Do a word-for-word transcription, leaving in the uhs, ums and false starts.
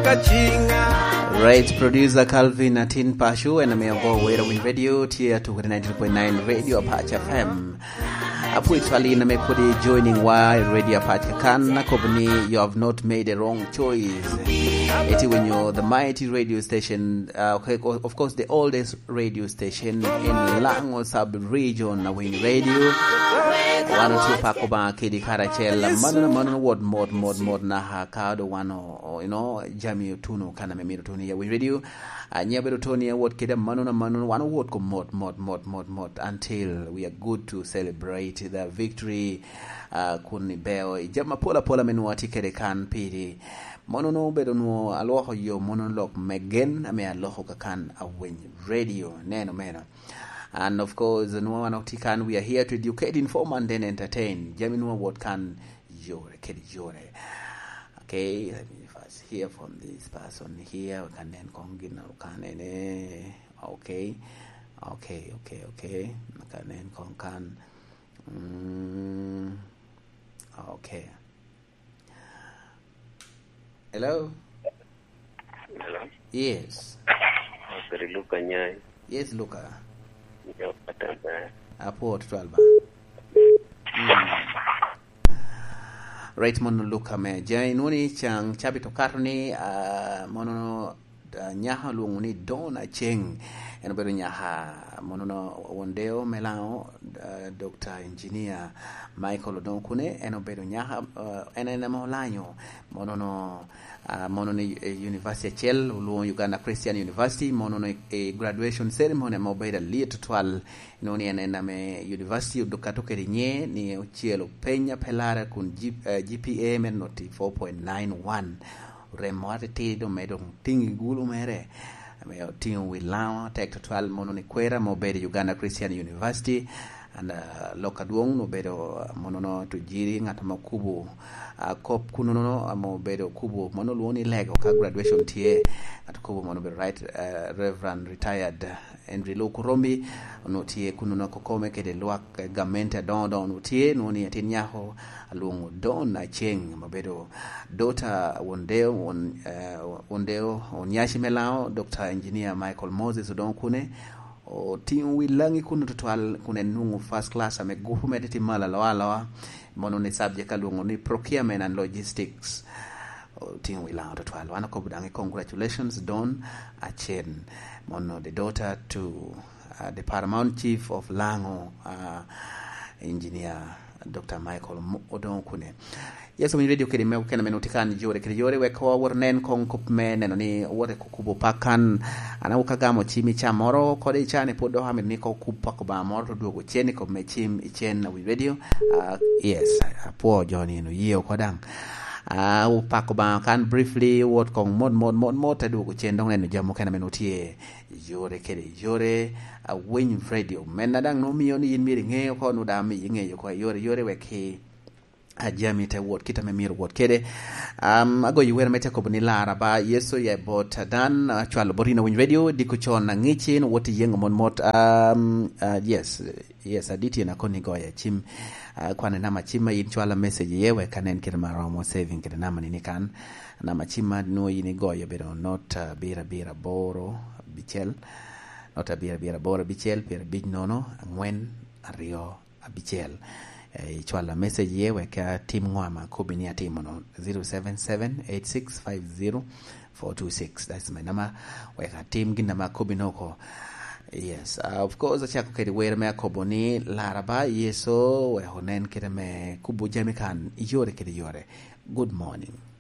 Right, producer Calvin Atin Pashu and Ameongo Wera Win Radio Tier to ninety point nine Radio Apache F M. Apuitali na mekodi joining Y Radio Apache Kan Nakobni, you have not made a wrong choice. Eti when you're the mighty radio station, uh, okay, of course the oldest radio station in Lango sub-region na Win Radio. One or two pakoba kidi karachel manu manu word mod mod mod na hakado wano you know jami tuno kana memiro tuni ya Win Radio. Nyabero toni word kida manu na manu one word ko mod mod mod mod mod until we are good to celebrate the victory uh, kuni beo jama pola pola menu atikere kan piri mono no bedo no aloho yo monolog megen ame aloho kakan awen radio neno mena. And of course no one otikan we are here to educate, inform and then entertain jaminu what can yore kedi yore. Okay, let me first hear from this person here. We can then kongina kan ene. Okay, okay, okay, okay. Can then konkan. Mm, okay. Hello? Hello? Yes. Okay, Luka Nyai. Yes, Luka. Yo, patamba. Apo twelve. Right mono Luka me. Jai nuni chang chabi tokarni uh, mono uh, nyaha lunguni dona cheng. Eno bedo nyaha mono no wondeo melao uh, Doctor Engineer Michael Odonkune eno bedo nyaha uh, ena ena molanyo mono no uh, mono ni uh, University Chel ulu Uganda Christian University mono no a graduation ceremony mo beda liet twal noni ena ena me University udokatoke rinye ni uchielo penya pelara kun G, uh, G P A men noti four point nine one remwate tido medo tingi gulu mere Meo team with Lao, Tech to twelve Mononi Quera, Mobedi Uganda Christian University, and uh, Lokaduong, Mobedo Monono to Jiri, Atamakubu, uh, Kop Kunono, Mobedo Kubu, Monoloni Leg, or graduation T A at Kubu Monobe, right, uh, Reverend retired Henry Lokurombi, Notie Kunono Kokome, Kede Luak, Gamenta Don Don Utie, Noni Atinyaho, Alung Don Cheng, Mobedo, daughter Wondeo, Wondeo, Onyashi Melao, Doctor Engineer Michael Moses Odonkune, o team wilangi kunu tutwal kune nungu first class ame gufu mediti mala lawa lawa mono ni subject alungu ni procurement and logistics o team wilangi tutwal wana kobudangi congratulations Don Achen mono the daughter to uh, the paramount chief of Lango uh, engineer Doctor Michael Odonkune. Yes, when radio kedi me kena menotikan jore kedi jore we ko wornen kon kop men no ni wore ko kubo pakan ana ukagamo chimi cha moro ko de chane podo ha ni ko kupa ko ba moro do go cheni ko me chim ichen na we radio uh, yes po Johnny no yeo ko dang ah uh, upako ba kan briefly what kon mod mod mod mod ta do go chen dong ne jamo kena menotie jore kedi jore a uh, win radio men na dang no mi oni yin mi nge ko no da mi nge ko yore yore we ki ajami te wot kita memir wot kede um ago yuwer mete ko boni lara ba yeso ye bot dan uh, chwal borino win radio diko chon na ngichin woti yeng mon mot um uh, yes yes aditi na koni go ya chim uh, kwana na machima yin chwala message yewe kanen kirma romo saving kede na manini kan na machima no yini go ye bedo not uh, bira bira boro bichel not bira bira boro bichel bira big nono ngwen ario bichel e chwala message yewe ka team ngwama kubini ya team no zero seven seven eight six five zero four two six. That's my number. Weka team gina makubinoko. Yes, uh, of course achako kedi were me akoboni laraba yeso we honen kede me kubu jamikan yore kede yore. Good morning.